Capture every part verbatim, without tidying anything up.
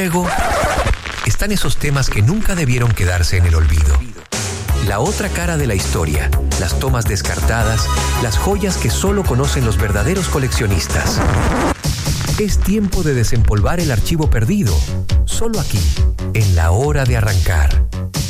Luego están esos temas que nunca debieron quedarse en el olvido. La otra cara de la historia, las tomas descartadas, las joyas que solo conocen los verdaderos coleccionistas. Es tiempo de desempolvar el archivo perdido, solo aquí, en La Hora de Arrancar.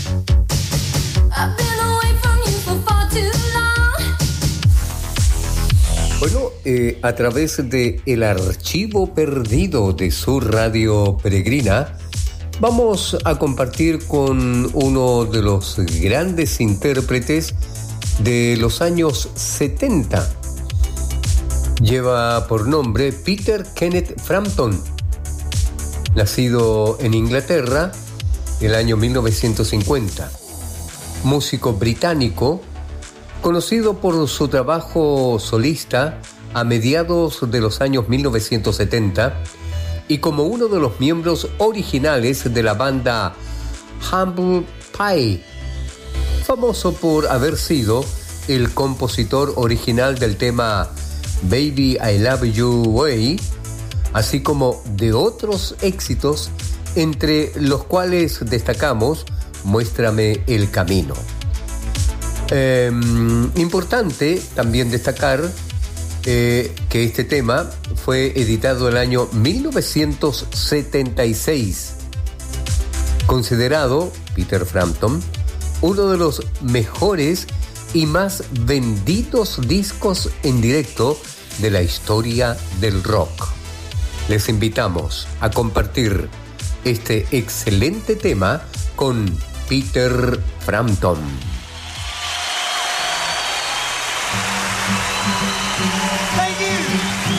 Bueno, eh, a través de el archivo perdido de su radio peregrina, vamos a compartir con uno de los grandes intérpretes de los años setenta. Lleva por nombre Peter Kenneth Frampton, nacido en Inglaterra en el año mil novecientos cincuenta. Músico británico, conocido por su trabajo solista a mediados de los años mil novecientos setenta y como uno de los miembros originales de la banda Humble Pie, famoso por haber sido el compositor original del tema Baby I Love You Way, así como de otros éxitos, entre los cuales destacamos Muéstrame el Camino. Eh, importante también destacar eh, que este tema fue editado el año mil novecientos setenta y seis, considerado, Peter Frampton, uno de los mejores y más vendidos discos en directo de la historia del rock. Les invitamos a compartir este excelente tema con Peter Frampton.